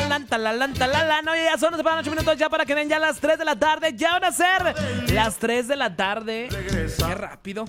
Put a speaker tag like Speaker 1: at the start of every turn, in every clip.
Speaker 1: Talalán, talalán, talalán. Oye, ya son, nos separan 8 minutos ya para que den ya las 3 de la tarde. Ya van a ser las 3 de la tarde. Qué rápido.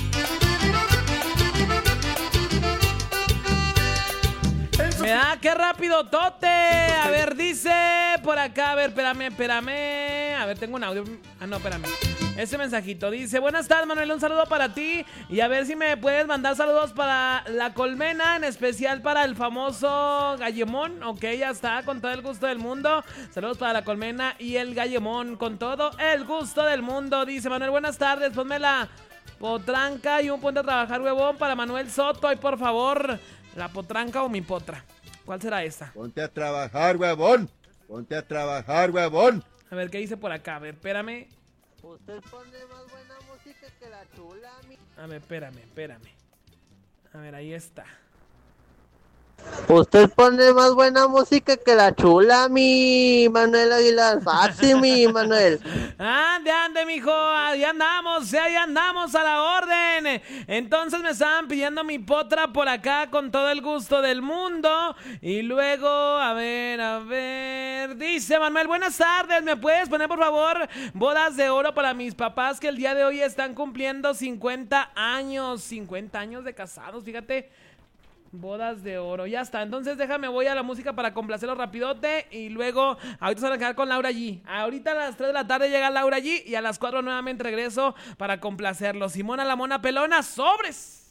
Speaker 1: Mira, qué rápido, Tote. A ver, dice por acá. A ver, espérame. A ver, tengo un audio. Ah, no, espérame. Ese mensajito dice: buenas tardes, Manuel, un saludo para ti. Y a ver si me puedes mandar saludos para la colmena, en especial para el famoso Gallemón. Ok, ya está, con todo el gusto del mundo. Saludos para la colmena y el Gallemón, con todo el gusto del mundo. Dice Manuel, buenas tardes, ponme la potranca y un ponte a trabajar, huevón, para Manuel Soto. Ay, por favor, ¿la potranca o mi potra? ¿Cuál será esta?
Speaker 2: Ponte a trabajar, huevón. Ponte a trabajar, huevón.
Speaker 1: A ver, ¿qué dice por acá? A ver, espérame.
Speaker 3: Usted pone más buena música que la chula, mi...
Speaker 1: A ver, espérame. A ver, ahí está.
Speaker 3: Usted pone más buena música que la chula, mi Manuel Aguilar. Fácil, mi Manuel.
Speaker 1: Ande, mijo, ahí andamos a la orden. Entonces me estaban pidiendo mi potra por acá con todo el gusto del mundo. Y luego, a ver, dice Manuel, buenas tardes, ¿me puedes poner por favor bodas de oro para mis papás que el día de hoy están cumpliendo 50 años? 50 años de casados, fíjate. Bodas de oro, ya está. Entonces déjame, voy a la música para complacerlo rapidote. Y luego, ahorita se van a quedar con Laura G. Ahorita a las 3 de la tarde llega Laura G. Y a las 4 nuevamente regreso para complacerlo. Simona la mona pelona, sobres.